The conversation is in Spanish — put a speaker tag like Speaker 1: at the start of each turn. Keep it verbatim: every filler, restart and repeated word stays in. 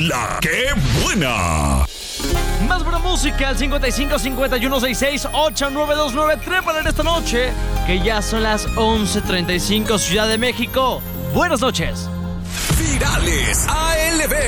Speaker 1: La que buena.
Speaker 2: Más buena música al cincuenta y cinco, cincuenta y uno, sesenta y seis, ochenta y nueve veintinueve. Trépala en esta noche, que ya son las once treinta y cinco, Ciudad de México. Buenas noches.
Speaker 1: Virales A L B.